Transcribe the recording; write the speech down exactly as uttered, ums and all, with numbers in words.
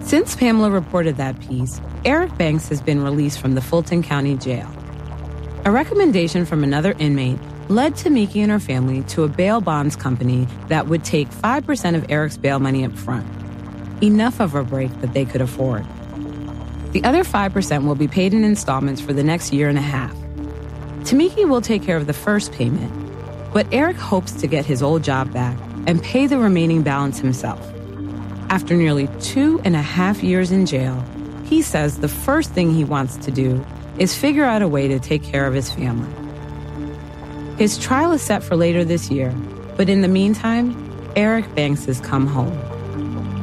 Since Pamela reported that piece, Eric Banks has been released from the Fulton County Jail. A recommendation from another inmate led Tamiki and her family to a bail bonds company that would take five percent of Eric's bail money up front, enough of a break that they could afford. The other five percent will be paid in installments for the next year and a half. Tamiki will take care of the first payment, but Eric hopes to get his old job back and pay the remaining balance himself. After nearly two and a half years in jail, he says the first thing he wants to do is figure out a way to take care of his family. His trial is set for later this year, but in the meantime, Eric Banks has come home.